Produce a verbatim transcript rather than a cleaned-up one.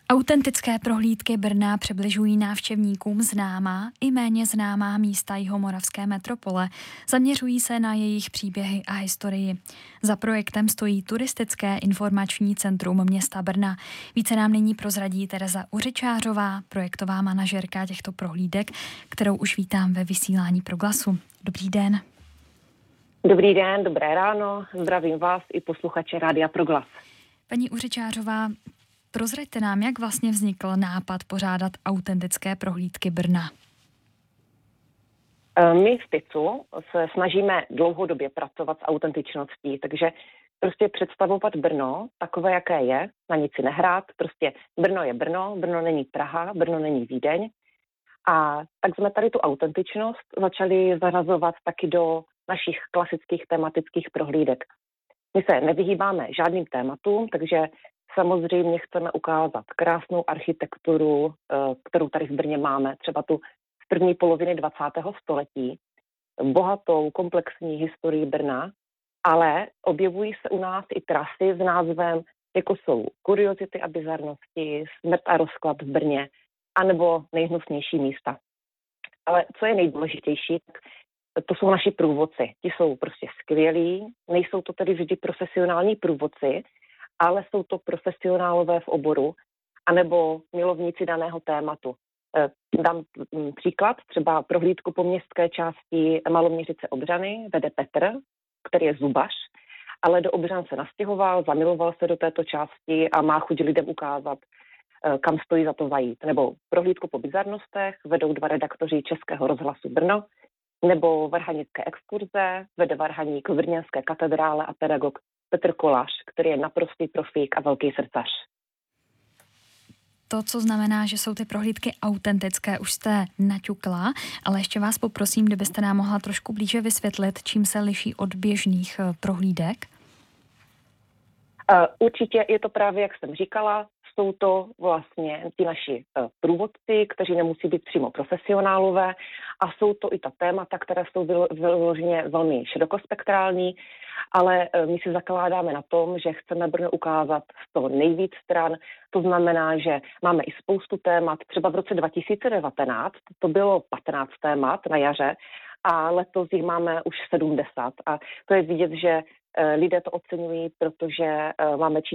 Autentické prohlídky Brna přibližují návštěvníkům známá i méně známá místa jihomoravské metropole. Zaměřují se na jejich příběhy a historii. Za projektem stojí Turistické informační centrum města Brna. Více nám nyní prozradí Tereza Uřičářová, projektová manažerka těchto prohlídek, kterou už vítám ve vysílání Proglasu. Dobrý den. Dobrý den, dobré ráno, zdravím vás i posluchače Rádia Proglas. Paní Uřičářová, prozraďte nám, jak vlastně vznikl nápad pořádat autentické prohlídky Brna. My v TICu se snažíme dlouhodobě pracovat s autentičností, takže prostě představovat Brno takové, jaké je, na nic si nehrát, prostě Brno je Brno, Brno není Praha, Brno není Vídeň. A tak jsme tady tu autentičnost začali zařazovat taky do našich klasických tematických prohlídek. My se nevyhýbáme žádným tématům, takže samozřejmě chceme ukázat krásnou architekturu, kterou tady v Brně máme, třeba tu z první poloviny dvacátého století, bohatou komplexní historii Brna, ale objevují se u nás i trasy s názvem, jako jsou Kuriozity a bizarnosti, Smrt a rozklad v Brně, anebo nejhnusnější místa. Ale co je nejdůležitější, to jsou naši průvodci. Ti jsou prostě skvělí, nejsou to tedy vždy profesionální průvodci, ale jsou to profesionálové v oboru, anebo milovníci daného tématu. Dám příklad, třeba prohlídku po městské části Maloměřice Obřany vede Petr, který je zubař, ale do Obřan se nastěhoval, zamiloval se do této části a má chuť lidem ukázat, kam stojí za to zajít. Nebo prohlídku po bizarnostech vedou dva redaktoři Českého rozhlasu Brno, nebo varhanické exkurze vede varhaník v brněnské katedrále a pedagog Petr Kolář, který je naprostý profík a velký srdcař. To, co znamená, že jsou ty prohlídky autentické, už jste naťukla, ale ještě vás poprosím, kdybyste nám mohla trošku blíže vysvětlit, čím se liší od běžných prohlídek. Určitě je to právě, jak jsem říkala, jsou to vlastně ti naši průvodci, kteří nemusí být přímo profesionálové, a jsou to i ta témata, které jsou vyloženě velmi širokospektrální, ale my si zakládáme na tom, že chceme Brno ukázat z toho nejvíc stran. To znamená, že máme i spoustu témat. Třeba v roce dva tisíce devatenáct to bylo patnáct témat na jaře a letos jich máme už sedmdesát. A to je vidět, že lidé to oceňují, protože máme čím